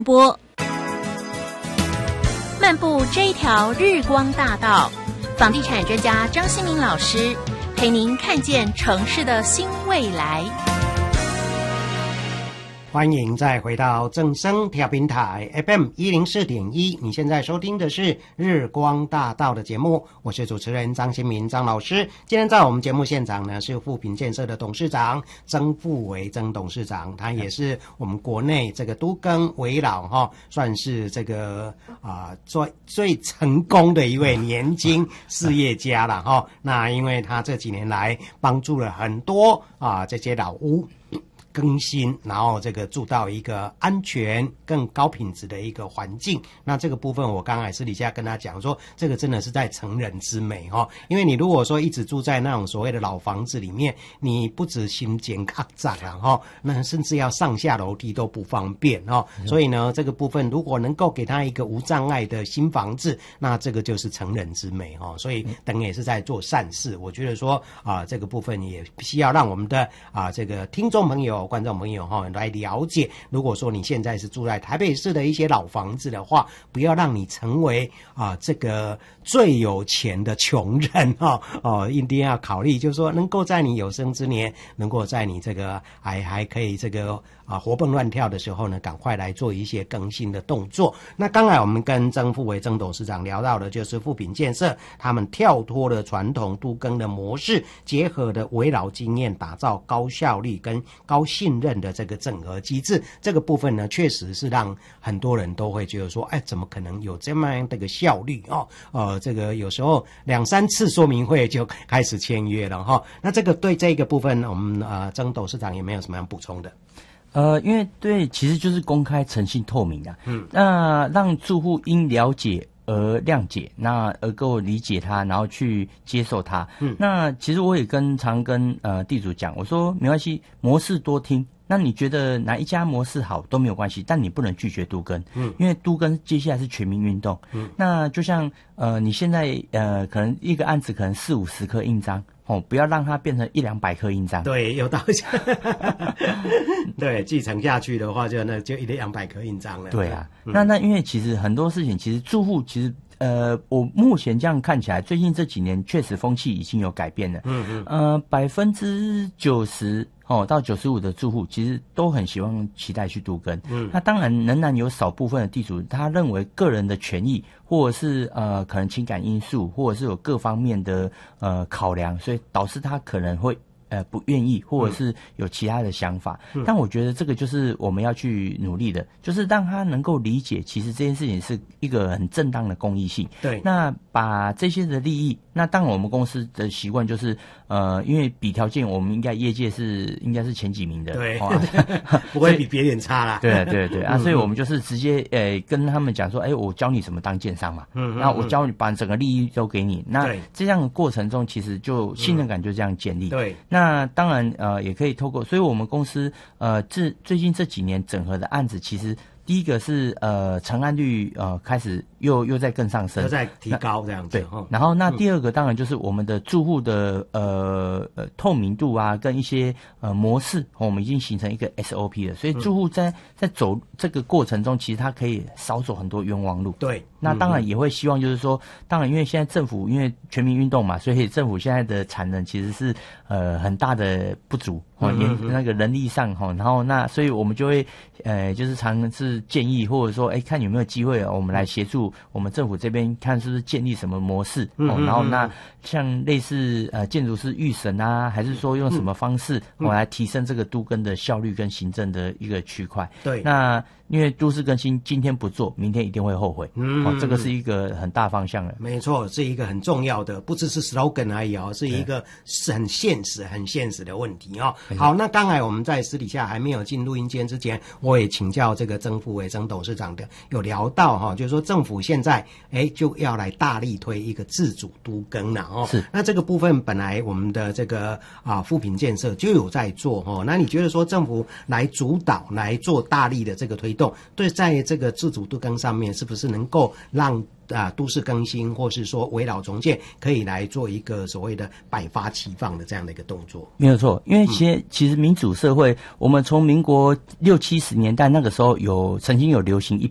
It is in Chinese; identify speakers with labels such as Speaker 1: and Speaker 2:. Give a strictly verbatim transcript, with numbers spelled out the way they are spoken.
Speaker 1: 播漫步这一条日光大道，房地产专家张新民老师陪您看见城市的新未来。
Speaker 2: 欢迎再回到正声调频台 F M 一零四点一，你现在收听的是日光大道的节目，我是主持人张新民张老师。今天在我们节目现场呢是富品建设的董事长曾富维曾董事长，他也是我们国内这个都更危老哈，算是这个啊、呃、最最成功的一位年轻事业家了哈。那因为他这几年来帮助了很多啊、呃、这些老屋更新，然后这个住到一个安全更高品质的一个环境。那这个部分我刚才私底下跟他讲说，这个真的是在成人之美哈、哦。因为你如果说一直住在那种所谓的老房子里面，你不止心间卡杂了哈，那甚至要上下楼梯都不方便哈、哦。所以呢，这个部分如果能够给他一个无障碍的新房子，那这个就是成人之美哈、哦。所以等于也是在做善事。我觉得说啊、呃，这个部分也需要让我们的啊、呃、这个听众朋友、观众朋友哈来了解。如果说你现在是住在台北市的一些老房子的话，不要让你成为啊、呃、这个最有钱的穷人哈哦，一定要考虑，就是说能够在你有生之年，能够在你这个还还可以这个啊活蹦乱跳的时候呢，赶快来做一些更新的动作。那刚才我们跟曾富维曾董事长聊到的，就是富品建设他们跳脱了传统都更的模式，结合的围绕经验，打造高效率跟高信任的这个整合机制。这个部分呢，确实是让很多人都会觉得说，哎，怎么可能有这么样的一个效率哦？呃，这个有时候两三次说明会就开始签约了哈、哦。那这个对这个部分，我们呃曾董事长有没有什么样补充的？
Speaker 3: 呃，因为对，其实就是公开、诚信、透明啊。嗯，那让住户因了解而谅解，那而够理解他，然后去接受他。嗯，那其实我也跟常跟呃地主讲，我说没关系，模式多听。那你觉得哪一家模式好都没有关系，但你不能拒绝都更，嗯，因为都更接下来是全民运动，嗯，那就像呃你现在呃可能一个案子可能四五十颗印章，哦，不要让它变成一两百颗印章，
Speaker 2: 对，有道理，对，继承下去的话就那就一两百颗印章了，
Speaker 3: 对啊，
Speaker 2: 嗯、
Speaker 3: 那那因为其实很多事情，其实住户其实。呃，我目前这样看起来，最近这几年确实风气已经有改变了。嗯嗯。呃，百分之九十哦到九十五的住户其实都很希望期待去都更。嗯。那当然仍然有少部分的地主，他认为个人的权益，或者是呃可能情感因素，或者是有各方面的呃考量，所以导致他可能会。呃，不愿意，或者是有其他的想法、嗯，但我觉得这个就是我们要去努力的，就是让他能够理解，其实这件事情是一个很正当的公益性。
Speaker 2: 对，
Speaker 3: 那把这些的利益，那当然我们公司的习惯就是，呃，因为比条件，我们应该业界是应该是前几名的，
Speaker 2: 对，哦、不会比别人差啦。
Speaker 3: 对对对啊，所以我们就是直接呃跟他们讲说，哎，我教你怎么当建商嘛，嗯，那我教你把整个利益都给你，那这样的过程中，其实就信任感就这样建立。
Speaker 2: 对，
Speaker 3: 那。那当然，呃，也可以透过，所以我们公司呃，这最近这几年整合的案子，其实第一个是呃，成案率呃开始又又在更上升，
Speaker 2: 又在提高这样子。
Speaker 3: 对，然后那第二个当然就是我们的住户的呃呃透明度啊，跟一些呃模式、哦，我们已经形成一个 S O P 了，所以住户在在走这个过程中，其实他可以少走很多冤枉路。对，那当然也会希望就是说，当然因为现在政府因为全民运动嘛，所以政府现在的产能其实是呃很大的不足。哦，也那个人力上哈，然后那所以我们就会呃，就是常是建议或者说，哎，看有没有机会，我们来协助我们政府这边看是不是建立什么模式，哦，然后那像类似呃建筑师预审啊，还是说用什么方式，我、哦、来提升这个都更的效率跟行政的一个区块。对，那因为都市更新今天不做，明天一定会后悔。嗯，哦，这个是一个很大方向的。
Speaker 2: 没错，是一个很重要的，不只是 slogan 而已哦，是一个是很现实、很现实的问题哦。好，那刚才我们在私底下还没有进录音间之前，我也请教这个曾富维曾董事长的，有聊到哈、哦，就是说政府现在哎就要来大力推一个自主都更了哦。是，那这个部分本来我们的这个啊富品建设就有在做哦。那你觉得说政府来主导来做大力的这个推动？ 动，对在这个自主都更上面，是不是能够让啊都市更新或是说围绕重建可以来做一个所谓的百花齐放的这样的一个动作？
Speaker 3: 没有错，因为其实、嗯、其实民主社会，我们从民国六七十年代那个时候有曾经有流行一